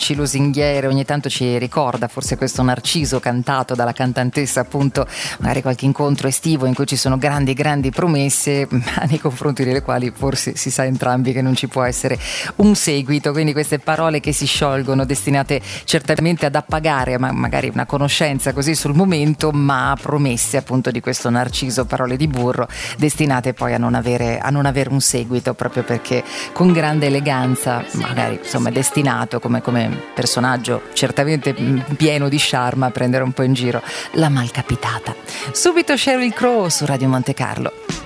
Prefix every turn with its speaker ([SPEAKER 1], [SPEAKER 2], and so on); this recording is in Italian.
[SPEAKER 1] voci lusinghiere, ogni tanto ci ricorda forse questo Narciso cantato dalla cantantessa, appunto, magari qualche incontro estivo in cui ci sono grandi promesse, ma nei confronti delle quali forse si sa entrambi che non ci può essere un seguito. Quindi queste parole che si sciolgono, destinate certamente ad appagare magari una conoscenza così sul momento, ma promesse appunto di questo Narciso, parole di burro, destinate poi a non avere un seguito, proprio perché con grande eleganza, magari insomma è destinato come personaggio certamente pieno di charme a prendere un po' in giro la malcapitata. Subito Sheryl Crow su Radio Monte Carlo.